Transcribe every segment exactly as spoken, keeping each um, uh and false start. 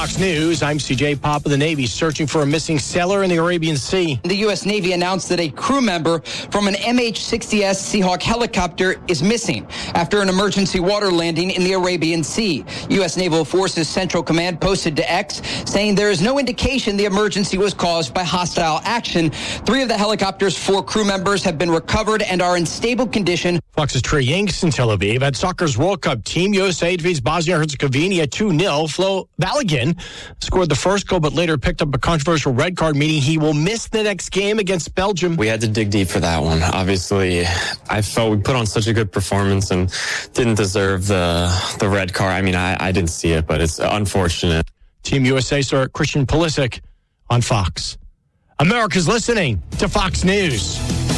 Fox News, I'm C J Papa. The Navy searching for a missing sailor in the Arabian Sea. The U S Navy announced that a crew member from an M H sixty S Seahawk helicopter is missing after an emergency water landing in the Arabian Sea. U S Naval Forces Central Command posted to X saying there is no indication the emergency was caused by hostile action. Three of the helicopter's four crew members have been recovered and are in stable condition. Fox's Trey Yanks in Tel Aviv. At soccer's World Cup team, U S A defeats Bosnia-Herzegovina two nil. Flo Balogun scored the first goal, but later picked up a controversial red card, meaning he will miss the next game against Belgium. We had to dig deep for that one. Obviously, I felt we put on such a good performance and didn't deserve the the red card. I mean, I, I didn't see it, but it's unfortunate. Team U S A star Christian Pulisic on Fox. America's listening to Fox News.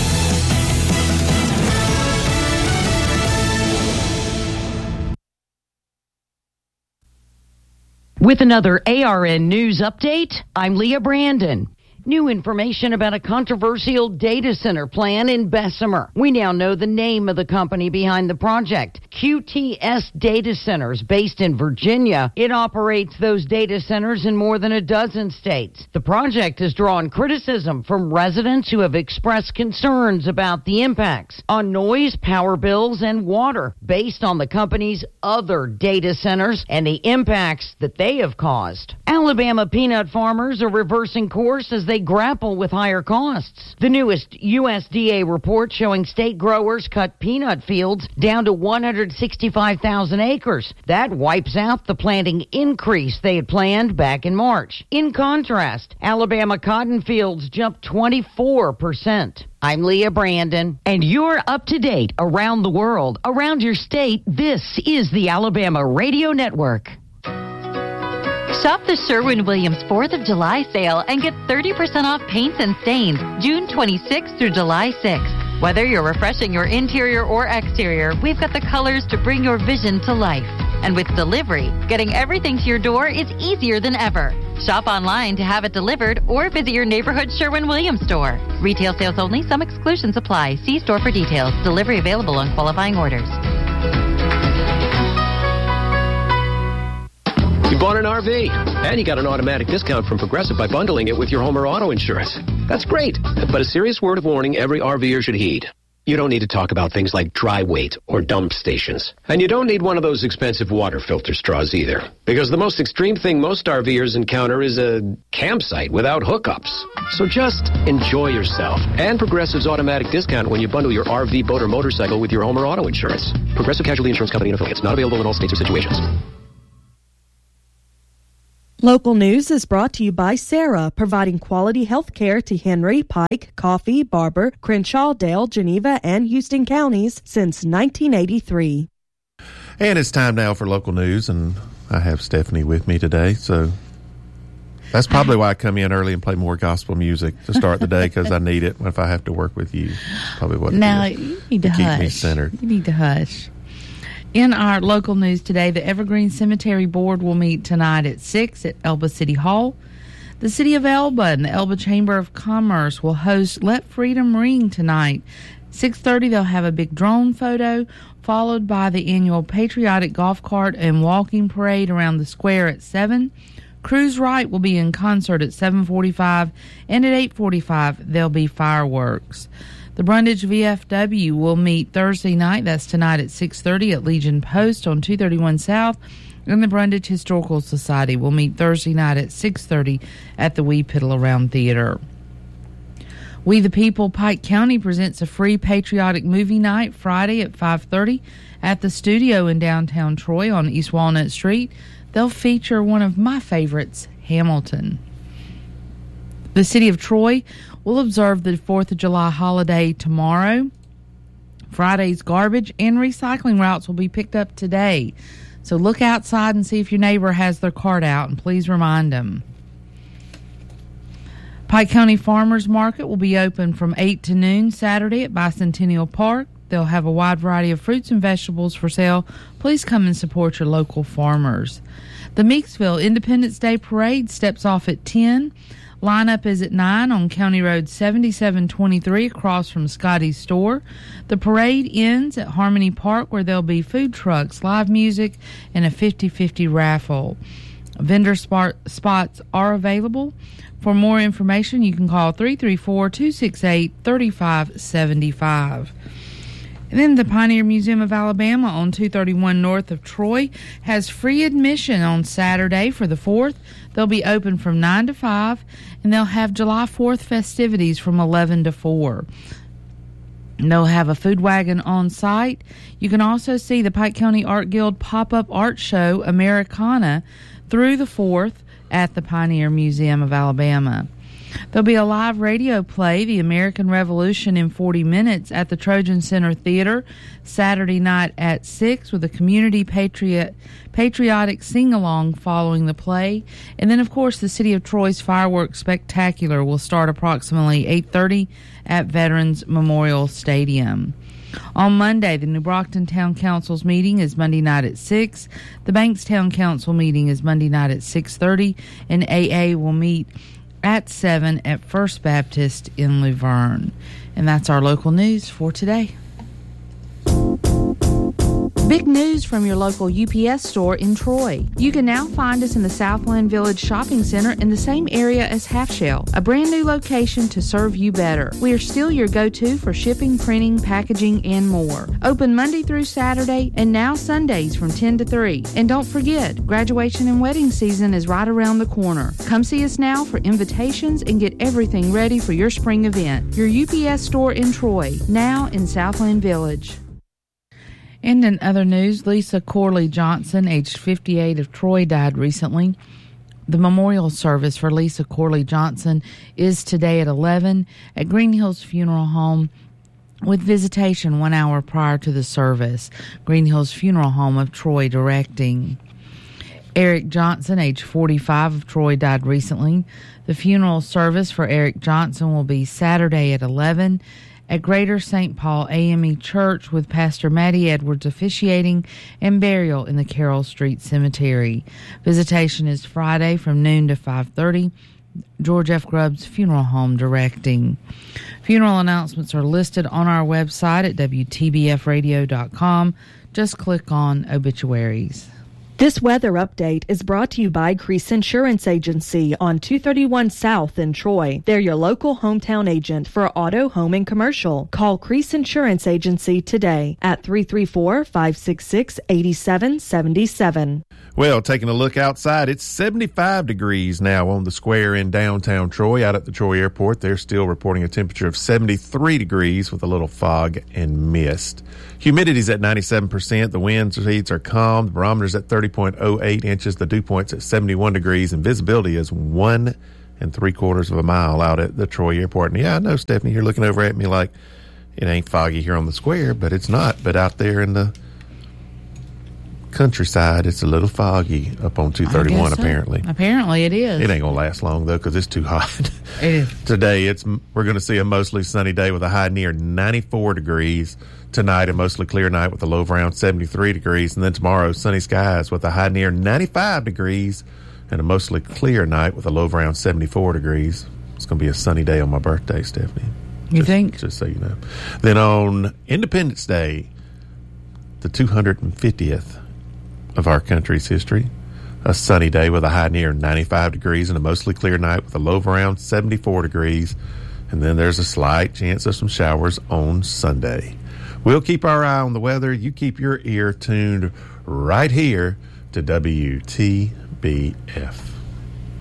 With another A R N News update, I'm Leah Brandon. New information about a controversial data center plan in Bessemer. We now know the name of the company behind the project, Q T S Data Centers, based in Virginia. It operates those data centers in more than a dozen states. The project has drawn criticism from residents who have expressed concerns about the impacts on noise, power bills, and water based on the company's other data centers and the impacts that they have caused. Alabama peanut farmers are reversing course as they grapple with higher costs. The newest U S D A report showing state growers cut peanut fields down to one hundred sixty-five thousand acres. That wipes out the planting increase they had planned back in March. In contrast, Alabama cotton fields jumped twenty-four percent. I'm Leah Brandon, and you're up to date around the world, around your state. This is the Alabama Radio Network. Shop the Sherwin-Williams fourth of July sale and get thirty percent off paints and stains June twenty-sixth through July sixth. Whether you're refreshing your interior or exterior, we've got the colors to bring your vision to life. And with delivery, getting everything to your door is easier than ever. Shop online to have it delivered or visit your neighborhood Sherwin-Williams store. Retail sales only. Some exclusions apply. See store for details. Delivery available on qualifying orders. You bought an R V, and you got an automatic discount from Progressive by bundling it with your home or auto insurance. That's great, but a serious word of warning every RVer should heed. You don't need to talk about things like dry weight or dump stations. And you don't need one of those expensive water filter straws either. Because the most extreme thing most RVers encounter is a campsite without hookups. So just enjoy yourself. And Progressive's automatic discount when you bundle your R V, boat, or motorcycle with your home or auto insurance. Progressive Casualty Insurance Company and affiliates. Not available in all states or situations. Local news is brought to you by Sarah, providing quality health care to Henry, Pike, Coffee, Barber, Crenshaw, Dale, Geneva, and Houston counties since nineteen eighty-three. And it's time now for local news, and I have Stephanie with me today, so that's probably why I come in early and play more gospel music to start the day, because I need it if I have to work with you. Probably what now, it is. You need to, to keep hush. me centered. You need to hush. In our local news today, the Evergreen Cemetery Board will meet tonight at six at Elba City Hall. The City of Elba and the Elba Chamber of Commerce will host Let Freedom Ring tonight. six thirty, they'll have a big drone photo, followed by the annual patriotic golf cart and walking parade around the square at seven. Cruise Right will be in concert at seven forty-five, and at eight forty-five, there'll be fireworks. The Brundage V F W will meet Thursday night, that's tonight at six thirty at Legion Post on two thirty-one South, and the Brundage Historical Society will meet Thursday night at six thirty at the Wee Piddle Around Theater. We the People Pike County presents a free patriotic movie night Friday at five thirty at the studio in downtown Troy on East Walnut Street. They'll feature one of my favorites, Hamilton. The City of Troy will observe the fourth of July holiday tomorrow. Friday's garbage and recycling routes will be picked up today. So look outside and see if your neighbor has their cart out, and please remind them. Pike County Farmers Market will be open from eight to noon Saturday at Bicentennial Park. They'll have a wide variety of fruits and vegetables for sale. Please come and support your local farmers. The Meeksville Independence Day Parade steps off at ten. Lineup is at nine on County Road seventy-seven twenty-three across from Scotty's store. The parade ends at Harmony Park, where there'll be food trucks, live music, and a fifty-fifty raffle. Vendor spot, spots are available. For more information, you can call three three four, two six eight, three five seven five. And then the Pioneer Museum of Alabama on two thirty-one north of Troy has free admission on Saturday for the fourth. They'll be open from nine to five, and they'll have July fourth festivities from eleven to four. They'll have a food wagon on site. You can also see the Pike County Art Guild pop-up art show, Americana, through the fourth at the Pioneer Museum of Alabama. There'll be a live radio play, The American Revolution in forty minutes, at the Trojan Center Theater Saturday night at six, with a community patriot, patriotic sing-along following the play. And then, of course, the City of Troy's Fireworks Spectacular will start approximately eight thirty at Veterans Memorial Stadium. On Monday, the New Brockton Town Council's meeting is Monday night at six. The Bankstown Council meeting is Monday night at six thirty, and A A will meet at seven at First Baptist in Luverne. And that's our local news for today. Big news from your local U P S store in Troy. You can now find us in the Southland Village Shopping Center in the same area as Half Shell, a brand new location to serve you better. We are still your go-to for shipping, printing, packaging, and more. Open Monday through Saturday and now Sundays from ten to three. And don't forget, graduation and wedding season is right around the corner. Come see us now for invitations and get everything ready for your spring event. Your U P S store in Troy, now in Southland Village. And in other news, Lisa Corley Johnson, aged fifty-eight, of Troy, died recently. The memorial service for Lisa Corley Johnson is today at eleven at Green Hills Funeral Home, with visitation one hour prior to the service. Green Hills Funeral Home of Troy directing. Eric Johnson, age forty-five, of Troy, died recently. The funeral service for Eric Johnson will be Saturday at eleven at Greater Saint Paul A M E Church, with Pastor Matty Edwards officiating and burial in the Carroll Street Cemetery. Visitation is Friday from noon to five thirty. George F. Grubbs Funeral Home directing. Funeral announcements are listed on our website at W T B F radio dot com. Just click on obituaries. This weather update is brought to you by Crease Insurance Agency on two thirty-one South in Troy. They're your local hometown agent for auto, home, and commercial. Call Crease Insurance Agency today at three three four, five six six, eight seven seven seven. Well, taking a look outside, it's seventy-five degrees now on the square in downtown Troy. Out at the Troy Airport, they're still reporting a temperature of seventy-three degrees with a little fog and mist. Humidity's at ninety-seven percent. The wind speeds are calm. The barometer's at thirty point oh eight inches. The dew point's at seventy-one degrees, and visibility is one and three quarters of a mile out at the Troy Airport. And yeah, I know, Stephanie, you're looking over at me like it ain't foggy here on the square, but it's not. But out there in the countryside, it's a little foggy up on two thirty-one, so. apparently. Apparently it is. It ain't going to last long, though, because it's too hot. It is. Today, it's we're going to see a mostly sunny day with a high near ninety-four degrees. Tonight, a mostly clear night with a low of around seventy-three degrees. And then tomorrow, sunny skies with a high near ninety-five degrees and a mostly clear night with a low of around seventy-four degrees. It's going to be a sunny day on my birthday, Stephanie. You just, think? Just so you know. Then on Independence Day, the two hundred fiftieth of our country's history, a sunny day with a high near ninety-five degrees and a mostly clear night with a low of around seventy-four degrees. And then there's a slight chance of some showers on Sunday. We'll keep our eye on the weather. You keep your ear tuned right here to W T B F.